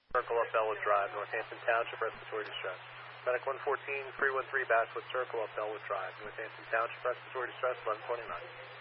Circle up Bellwood Drive, Northampton Township, respiratory distress. Medic 114, 313, Bashwood Circle up Bellwood Drive, Northampton Township, respiratory distress, 1129.